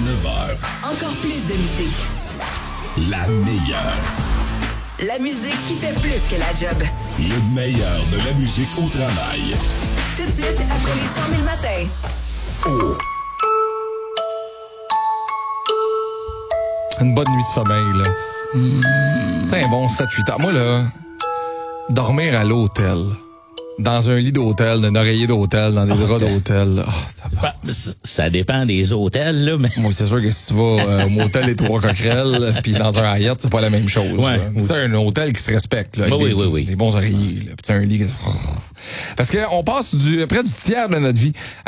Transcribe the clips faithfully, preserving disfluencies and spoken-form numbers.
neuf heures. Encore plus de musique. La meilleure. La musique qui fait plus que la job. Le meilleur de la musique au travail. Tout de suite, après les cent mille matins. Oh. Une bonne nuit de sommeil, là. Mmh. C'est un bon sept huit heures. Moi, là, dormir à l'hôtel, dans un lit d'hôtel, d'un oreiller d'hôtel, dans des oh, draps d'hôtel, oh, bah, ça dépend des hôtels, là, mais... Moi, c'est sûr que si tu vas euh, au motel Les Trois Coquerelles, puis dans un Hyatt, c'est pas la même chose. Ouais. Tu sais, un hôtel qui se respecte, là. Bah, avec oui, des, oui, oui. des bons oreillers, là. Puis un lit... Parce que on passe du près du tiers de notre vie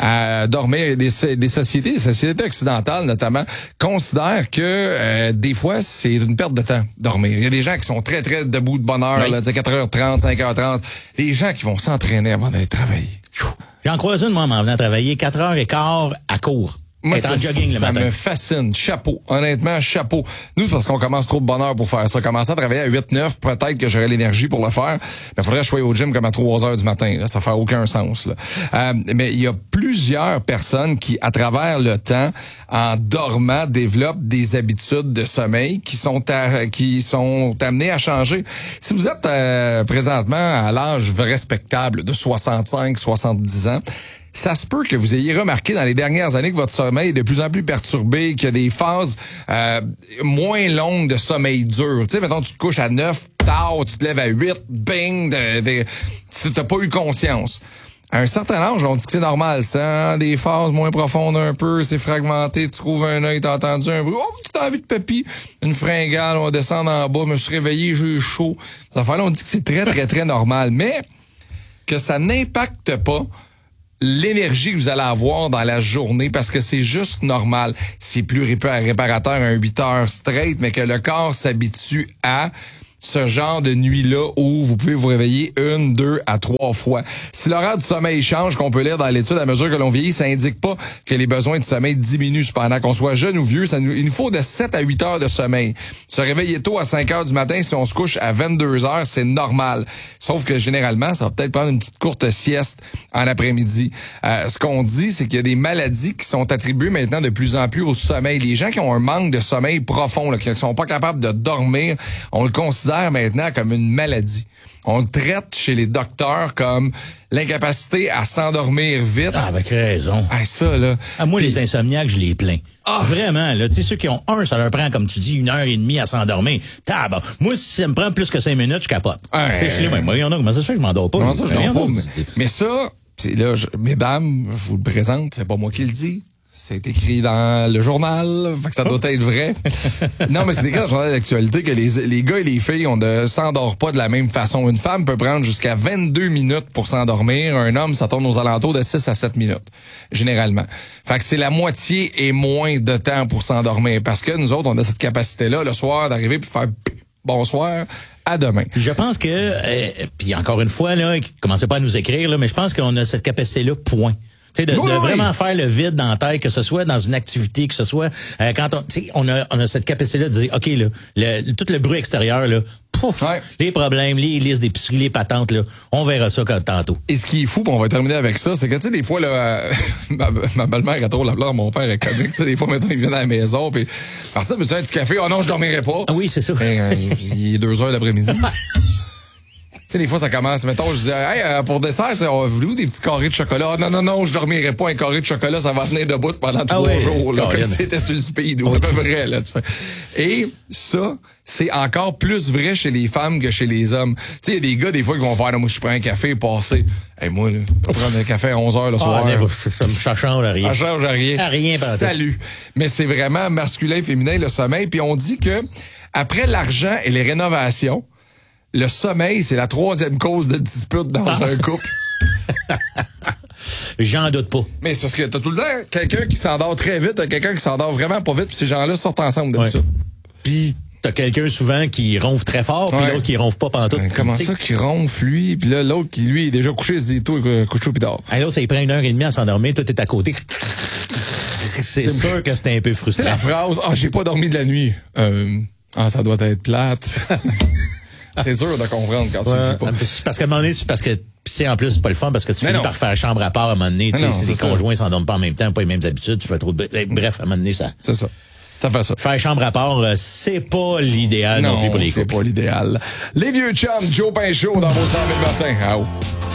à dormir. Des, des sociétés, des sociétés occidentales notamment, considèrent que euh, des fois, c'est une perte de temps, dormir. Il y a des gens qui sont très, très debout de bonne heure, oui. là, quatre heures trente, cinq heures trente. Les gens qui vont s'entraîner avant d'aller travailler. J'en croise une, moi, en m'en venant travailler, quatre heures quinze à court. Moi, ça, en jogging le ça matin. me fascine. Chapeau. Honnêtement, chapeau. Nous, parce qu'on commence trop de bonne heure pour faire ça. Commencer à travailler à huit neuf, peut-être que j'aurais l'énergie pour le faire. Mais faudrait que je sois au gym comme à trois heures du matin. Là. Ça fait aucun sens. Là. Euh, mais il y a plusieurs personnes qui, à travers le temps, en dormant, développent des habitudes de sommeil qui sont à, qui sont amenées à changer. Si vous êtes euh, présentement à l'âge respectable de soixante-cinq, soixante-dix ans, ça se peut que vous ayez remarqué dans les dernières années que votre sommeil est de plus en plus perturbé, qu'il y a des phases euh, moins longues de sommeil dur. Tu sais, mettons, tu te couches à neuf, tard, tu te lèves à huit, bing, de, de, tu n'as pas eu conscience. À un certain âge, on dit que c'est normal, ça, hein? Des phases moins profondes un peu, c'est fragmenté, tu trouves un œil, t'as entendu un bruit, oh, tu as envie de papy, une fringale, on va descendre en bas, je me suis réveillé, j'ai eu chaud. Ça fait là, on dit que c'est très, très, très normal, mais que ça n'impacte pas l'énergie que vous allez avoir dans la journée parce que c'est juste normal. C'est plus réparateur un huit heures straight, mais que le corps s'habitue à ce genre de nuit-là où vous pouvez vous réveiller une, deux à trois fois. Si l'horaire du sommeil change, qu'on peut lire dans l'étude, à mesure que l'on vieillit, ça indique pas que les besoins de sommeil diminuent cependant. Qu'on soit jeune ou vieux, ça nous, il nous faut de sept à huit heures de sommeil. Se réveiller tôt à cinq heures du matin, si on se couche à vingt-deux heures, c'est normal. Sauf que généralement, ça va peut-être prendre une petite courte sieste en après-midi. Euh, ce qu'on dit, c'est qu'il y a des maladies qui sont attribuées maintenant de plus en plus au sommeil. Les gens qui ont un manque de sommeil profond, là, qui ne sont pas capables de dormir, on le considère maintenant comme une maladie. On le traite chez les docteurs comme l'incapacité à s'endormir vite. Ah, avec raison. Ah, ça, là. Ah, moi, Puis, les insomniaques, je les plains. Ah, vraiment, là. Tu sais, ceux qui ont un, ça leur prend, comme tu dis, une heure et demie à s'endormir. Tab. Moi, si ça me prend plus que cinq minutes, je capote. Euh, je suis moi, comment ça se fait que je m'endors pas? Comment ça, je dors pas? Mais, mais, mais ça, c'est là, je, mesdames, je vous le présente, c'est pas moi qui le dis. C'est écrit dans le journal, fait que ça doit être vrai. Non, mais c'est écrit dans le journal d'actualité que les, les gars et les filles on ne s'endorment pas de la même façon. Une femme peut prendre jusqu'à vingt-deux minutes pour s'endormir. Un homme, ça tourne aux alentours de six à sept minutes, généralement. Fait que c'est la moitié et moins de temps pour s'endormir. Parce que nous autres, on a cette capacité-là, le soir, d'arriver puis faire bonsoir, à demain. Je pense que, euh, puis encore une fois, là, commencez pas à nous écrire, là, mais je pense qu'on a cette capacité-là, point. Tu sais, de, oui, de vraiment oui. faire le vide dans la tête, que ce soit dans une activité, que ce soit euh, quand on, tu sais, on a, on a cette capacité-là de dire, ok, là, le, tout le bruit extérieur, là, pouf, ouais. les problèmes, les listes d'épicerie, les patentes, là, on verra ça quand, tantôt. Et ce qui est fou, pis on va terminer avec ça, c'est que tu sais, des fois, là, euh, ma, ma belle-mère est trop la blanc, mon père est comique. Tu sais, des fois, maintenant, il vient à la maison, puis alors ça, me dit un petit café, oh non, je dormirai pas. Ah oui, c'est ça. Et, euh, il est deux heures l'après-midi. Tu sais, des fois, ça commence, mettons, je disais, hey, euh, pour dessert, oh, voulez-vous des petits carrés de chocolat? Oh, non, non, non, je dormirai pas un carré de chocolat, ça va tenir debout pendant ah trois ouais, jours, là, Caroline. comme si c'était sur le speed, ou à peu près, là, tu fais. Et ça, c'est encore plus vrai chez les femmes que chez les hommes. Tu sais, il y a des gars, des fois, qui vont faire, là, moi, je prends un café, passer. Hey, moi, là, je vais prendre un café à onze heures le soir. Ah, ça, ça change à rien. Ça change à rien. À rien, pardon. Salut. Mais c'est vraiment masculin, féminin, le sommeil. Puis on dit que, après l'argent et les rénovations, le sommeil, c'est la troisième cause de dispute dans ah. un couple. J'en doute pas. Mais c'est parce que t'as tout le temps quelqu'un qui s'endort très vite, t'as quelqu'un qui s'endort vraiment pas vite, puis ces gens-là sortent ensemble de ouais. ça. Puis t'as quelqu'un souvent qui ronfle très fort, puis ouais. l'autre qui ronfle pas pantoute. Ben, comment t'sais, ça qui ronfle, lui, puis là, l'autre qui, lui, est déjà couché, il se dit, toi, couche-toi pis dors. Hey, l'autre, ça il prend une heure et demie à s'endormir, toi, t'es à côté. C'est, c'est sûr que c'était un peu frustrant. C'est la phrase, ah, j'ai pas dormi de la nuit. Euh, ah, ça doit être plate. C'est dur de comprendre quand ouais, tu le fais pas. Parce qu'à un moment donné, c'est parce que Puis c'est en plus c'est pas le fun parce que tu Mais finis non. par faire chambre à part à un moment donné. Tu sais, non, si c'est les ça. conjoints s'en donnent pas en même temps, pas les mêmes habitudes, tu fais trop de... Bref, à un moment donné, ça... C'est ça. Ça fait ça. Faire chambre à part, euh, c'est pas l'idéal non, non plus pour les c'est couples. pas l'idéal. Les vieux chums, Joe Pinchot dans vos cent mille matins. Ah, oh.